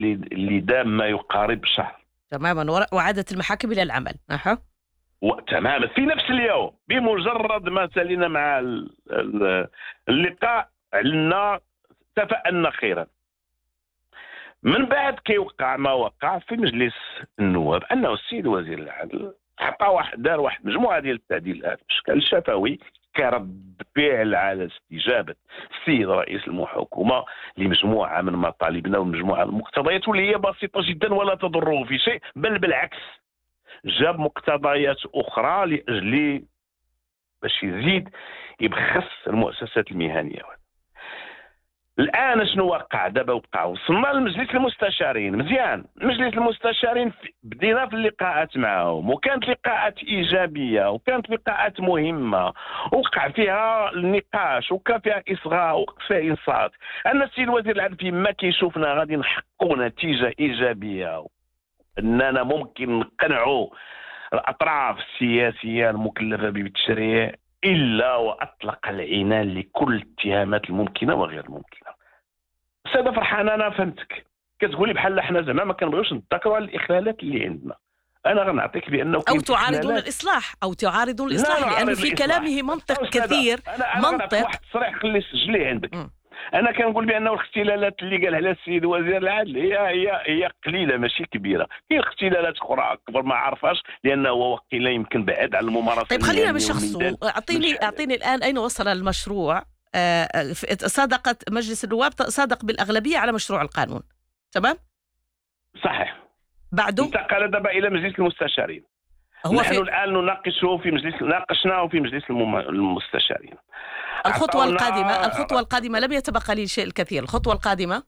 اللي دام ما يقارب شهر تماما، وعادت المحاكم إلى العمل. تماما في نفس اليوم بمجرد ما سالينا مع اللقاء علنا اتفقنا خيرا. من بعد كيوقع ما وقع في مجلس النواب انه السيد وزير العدل دار واحد مجموعه ديال التعديلات بشكل شفوي كرد فعل على استجابه السيد رئيس الحكومه لمجموعه من مطالبنا ومجموعه من المقتضيات واللي هي بسيطه جدا ولا تضره في شيء، بل بالعكس جاب مقتضيات اخرى لاجل باش يزيد يبخس المؤسسات المهنيه. الان شنو وقع دابا؟ وصلنا لمجلس المستشارين. مزيان، مجلس المستشارين بدينا في اللقاءات معهم وكانت لقاءات ايجابيه وكانت لقاءات مهمه وقع فيها النقاش وكان فيها اصغاء وقع فيها انصات. ان السيد وزير العدل فيما كيشوفنا غادي نحققوا نتيجه ايجابيه اننا ممكن نقنعوا الاطراف السياسيه المكلفه بالتشريع الا واطلق العنان لكل الاتهامات الممكنه وغير الممكنه. استاذه فرحان انا فهمتك، كتقولي بحال احنا زعما ما كنبغيوش نتذكروا على الاخلالات اللي عندنا. انا غنعطيك بانه او تعارضون الاصلاح لانه في كلامه منطق كثير. أنا منطق واحد التصريح خليه يسجليه عندك. انا كنقول بانه الاختلالات اللي قال عليها السيد وزير العدل هي قليله ماشي كبيره. هي اختلالات اخرى اكبر ما عرفهاش لانه هو وقيلا يمكن بعد على الممارسه. طيب خلينا بشخصه. اعطيني الان اين وصل المشروع. صادقت مجلس النواب صادق بالاغلبيه على مشروع القانون، تمام؟ صحيح. بعده انتقل دابا الى مجلس المستشارين. نحن الان نناقشه في ناقشناه في مجلس المستشارين. الخطوة القادمة لم يتبقى لي شيء الكثير. الخطوة القادمة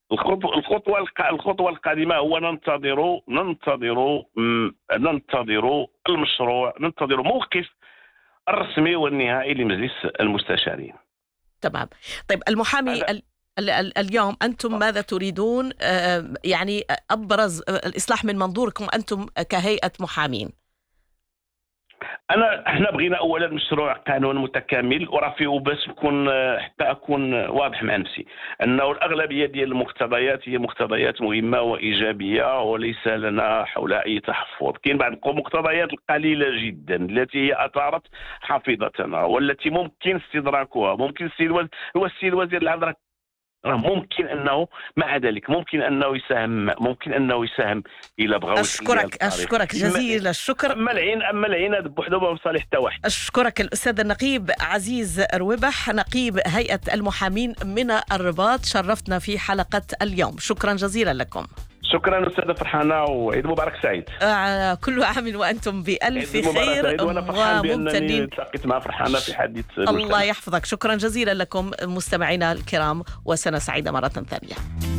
القادمة هو ننتظر المشروع، ننتظر موقف الرسمي والنهائي لمجلس المستشارين. تمام. طيب المحامي اليوم أنتم ماذا تريدون؟ يعني أبرز الإصلاح من منظوركم أنتم كهيئة محامين. احنا بغينا اولا مشروع قانون متكامل، وراه باش حتى اكون واضح مع نفسي انه الاغلبيه ديال المقتضيات هي مقتضيات مهمه وايجابيه وليس لنا حول اي تحفظ. كاين بعض المقتضيات القليله جدا التي هي اثارت حافظتنا والتي ممكن استدراكها. ممكن السيد وزير العدل ممكن انه مع ذلك ممكن انه يساهم الى بغاو. اشكرك جزيل الشكر. اما العين بوحده ما بصالح حتى واحد. اشكرك الاستاذ النقيب عزيز روبح، نقيب هيئه المحامين من الرباط، شرفتنا في حلقه اليوم. شكرا جزيلا لكم. شكرا أستاذة فرحانة، وعيد مبارك سعيد. كل عام وأنتم بألف خير. وأنا فرحان بأنني التقيت مع فرحانة في حديث الله يحفظك. شكرا جزيلا لكم مستمعينا الكرام، وسنة سعيدة مرة ثانية.